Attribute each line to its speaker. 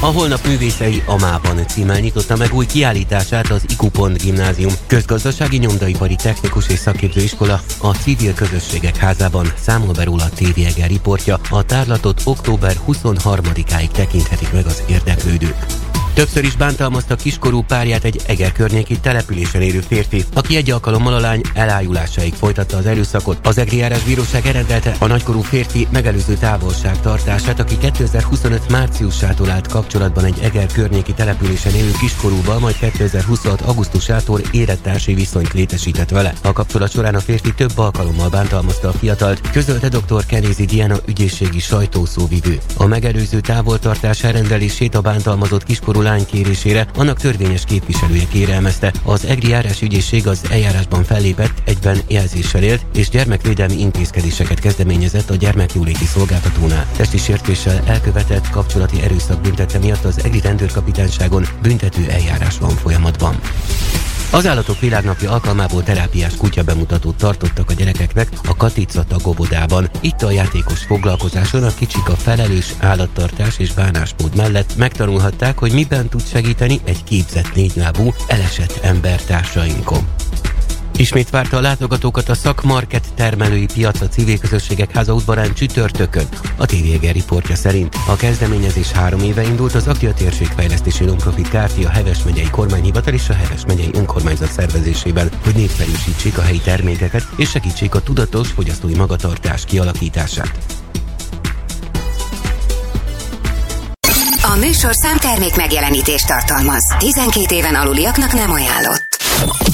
Speaker 1: A Holnap művészei Amában címmel nyitotta meg új kiállítását az IQ. Gimnázium. Közgazdasági nyomdaipari technikus és szakképzőiskola a Civil Közösségek Házában, számol be róla a TV Eger riportja. A tárlatot október 23-áig tekinthetik meg az érdeklődők. Többször is bántalmazta kiskorú párját egy Eger környéki településen élő férfi, aki egy alkalommal a lány elájulásáig folytatta az erőszakot. Az egri járásbíróság elrendelte a nagykorú férfi megelőző távolságtartását, aki 2025 márciusától állt kapcsolatban egy Eger környéki településen élő kiskorúval, majd 2026 augusztusától élettársi viszonyt létesített vele. A kapcsolat során a férfi több alkalommal bántalmazta a fiatalt, közölte dr. Kenézi Diana ügyészségi sajtószóvivő. A megelőző távoltartás elrendelését a bántalmazott kiskorú lány kérésére annak törvényes képviselője kérelmezte. Az egri járásügyészség az eljárásban fellépett, egyben jelzéssel élt, és gyermekvédelmi intézkedéseket kezdeményezett a gyermekjóléti szolgáltatónál. Testi sértéssel elkövetett kapcsolati erőszak büntette miatt az egri rendőrkapitányságon büntető eljárás van folyamatban. Az Állatok Világnapja alkalmából terápiás kutya bemutatót tartottak a gyerekeknek a Katica tagóvodában. Itt a játékos foglalkozáson a kicsik a felelős állattartás és bánásmód mellett megtanulhatták, hogy miben tud segíteni egy képzett négylábú, elesett embertársainkon. Ismét várta a látogatókat a Szakmarket termelői piac a Civil Közösségek Háza udvarán csütörtökön. A TV Eger riportja szerint a kezdeményezés 3 éve indult, az Aktia Térségfejlesztési Nonprofit Kft. A Heves megyei kormányhivatal és a Heves megyei önkormányzat szervezésében, hogy népszerűsítsék a helyi termékeket és segítsék a tudatos fogyasztói magatartás kialakítását.
Speaker 2: A műsorszám termék megjelenítést tartalmaz. 12 éven aluliaknak nem ajánlott.